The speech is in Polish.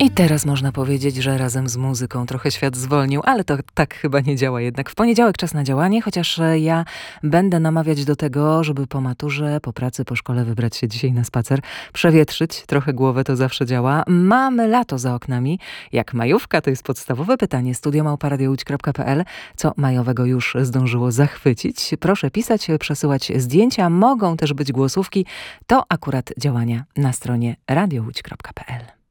I teraz można powiedzieć, że razem z muzyką trochę świat zwolnił, ale to tak chyba nie działa jednak. W poniedziałek czas na działanie, chociaż ja będę namawiać do tego, żeby po maturze, po pracy, po szkole wybrać się dzisiaj na spacer, przewietrzyć trochę głowę, to zawsze działa. Mamy lato za oknami. Jak majówka? To jest podstawowe pytanie. studio@radiołódź.pl. Co majowego już zdążyło zachwycić? Proszę pisać, przesyłać zdjęcia. Mogą też być głosówki. To akurat działania na stronie radiołódź.pl.